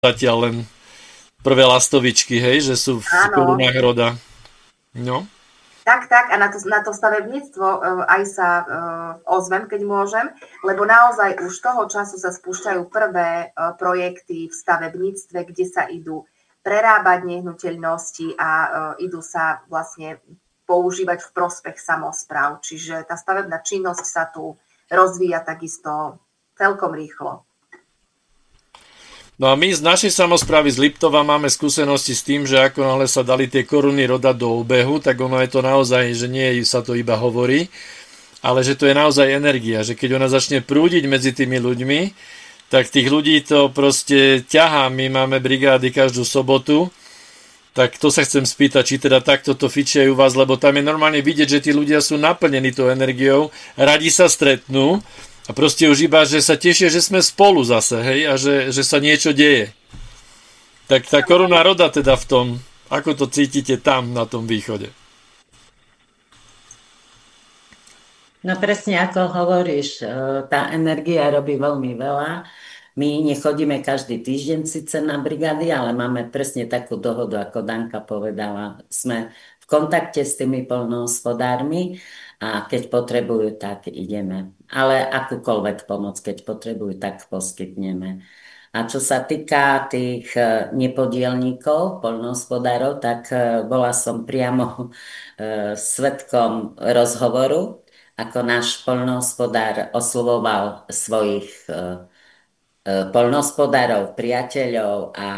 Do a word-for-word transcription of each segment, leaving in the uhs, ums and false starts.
zatiaľ len prvé lastovičky, hej, že sú v Áno. korunách roda. No. Tak, tak, a na to, na to stavebníctvo uh, aj sa uh, ozvem, keď môžem, lebo naozaj už toho času sa spúšťajú prvé uh, projekty v stavebníctve, kde sa idú prerábať nehnuteľnosti a uh, idú sa vlastne používať v prospech samospráv. Čiže tá stavebná činnosť sa tu rozvíja takisto celkom rýchlo. No a my z našej samosprávy z Liptova máme skúsenosti s tým, že ako náhle sa dali tie koruny roda do obehu, tak ono je to naozaj, že nie sa to iba hovorí, ale že to je naozaj energia, že keď ona začne prúdiť medzi tými ľuďmi, tak tých ľudí to proste ťahá. My máme brigády každú sobotu, tak to sa chcem spýtať, či teda takto to fičí aj u vás, lebo tam je normálne vidieť, že tí ľudia sú naplnení tou energiou, radi sa stretnú, a proste už iba, že sa tešia, že sme spolu zase, hej, a že, že sa niečo deje. Tak tá koruna roda teda v tom, ako to cítite tam na tom východe? No presne ako hovoríš, tá energia robí veľmi veľa. My nechodíme každý týždeň síce na brigády, ale máme presne takú dohodu, ako Danka povedala. Sme v kontakte s tými poľnohospodármi a keď potrebujú, tak ideme. Ale akúkoľvek pomoc, keď potrebujú, tak poskytneme. A čo sa týka tých nepodielníkov, poľnohospodárov, tak bola som priamo svedkom rozhovoru, ako náš poľnohospodár oslovoval svojich poľnohospodárov, priateľov a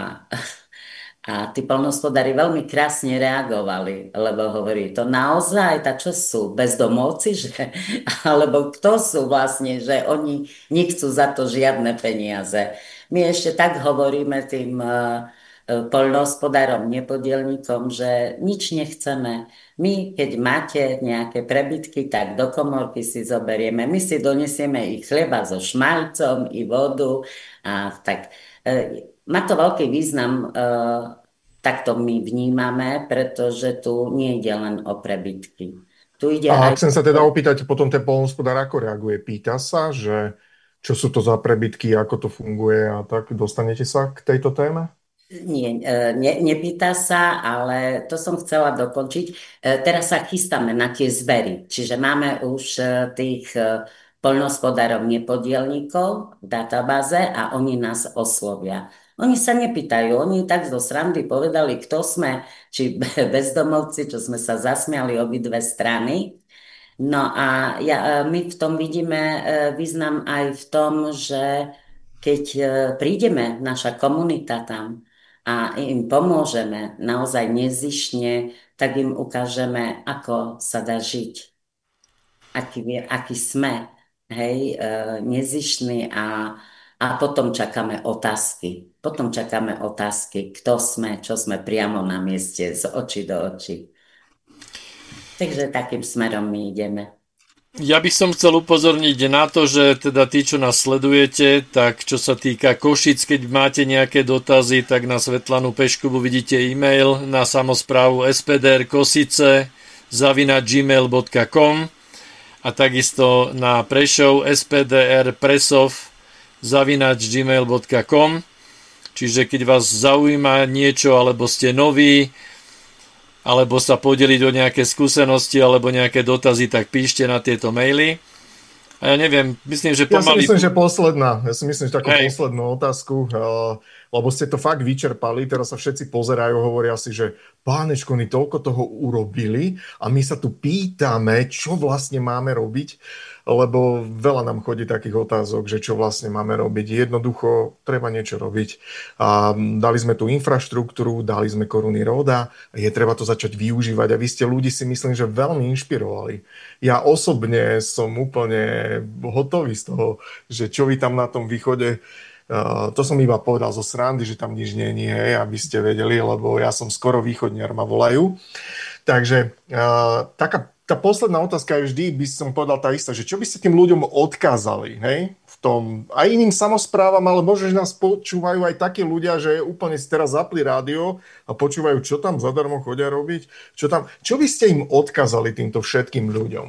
A tí poľnohospodári veľmi krásne reagovali, lebo hovorí, to naozaj, tá čo sú, bezdomovci, že? Alebo kto sú vlastne, že oni nechcú za to žiadne peniaze. My ešte tak hovoríme tým uh, poľnohospodárom, nepodielníkom, že nič nechceme. My, keď máte nejaké prebytky, tak do komórky si zoberieme. My si donesieme i chleba so šmaľcom, i vodu. A tak... Uh, Má to veľký význam, uh, takto my vnímame, pretože tu nie ide len o prebytky. Tu ide a aj... chcem sa teda opýtať, potom ten poľnohospodár ako reaguje? Pýta sa, že čo sú to za prebytky, ako to funguje a tak? Dostanete sa k tejto téme? Nie, ne, nepýta sa, ale to som chcela dokončiť. Teraz sa chystáme na tie zbery, čiže máme už tých poľnohospodárov nepodielníkov v databáze a oni nás oslovia. Oni sa nepýtajú, oni tak zo srandy povedali, kto sme, či bezdomovci, čo sme sa zasmiali obidve strany. No a ja, my v tom vidíme význam aj v tom, že keď prídeme, naša komunita tam a im pomôžeme naozaj nezištne, tak im ukážeme, ako sa dá žiť, aký, aký sme, hej, nezištní a A potom čakáme otázky. Potom čakáme otázky, kto sme, čo sme priamo na mieste, z očí do očí. Takže takým smerom my ideme. Ja by som chcel upozorniť na to, že teda tí, čo nás sledujete, tak čo sa týka Košic, keď máte nejaké dotazy, tak na Svetlanu Peškovu vidíte e-mail na samosprávu es pé dé er kosice zavináč gmail bodka com a takisto na Prešov es pé dé er presov zavináč gmail bodka com. Čiže keď vás zaujíma niečo, alebo ste noví, alebo sa podeliť o nejaké skúsenosti, alebo nejaké dotazy, tak píšte na tieto maily. A ja neviem, myslím, že pomaly... Ja si myslím, že posledná. Ja si myslím, že takú Hej. poslednú otázku, lebo ste to fakt vyčerpali, teraz sa všetci pozerajú, hovoria si, že pánečko, oni toľko toho urobili a my sa tu pýtame, čo vlastne máme robiť, lebo veľa nám chodí takých otázok, že čo vlastne máme robiť. Jednoducho treba niečo robiť. A dali sme tú infraštruktúru, dali sme koruny roda, je treba to začať využívať a vy ste ľudí, si myslím, že veľmi inšpirovali. Ja osobne som úplne hotový z toho, že čo vy tam na tom východe, uh, to som iba povedal zo srandy, že tam nič nie je, aby ste vedeli, lebo ja som skoro východniar, ma volajú. Takže uh, taká tá posledná otázka je vždy, by som povedal tá istá, že čo by ste tým ľuďom odkázali, hej? V tom, aj iným samosprávam, ale možno, že nás počúvajú aj takí ľudia, že úplne si teraz zapli rádio a počúvajú, čo tam zadarmo chodia robiť, čo tam, čo by ste im odkázali týmto všetkým ľuďom?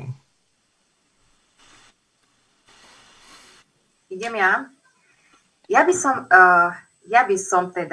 Idem ja. Ja by som, uh, ja by som teda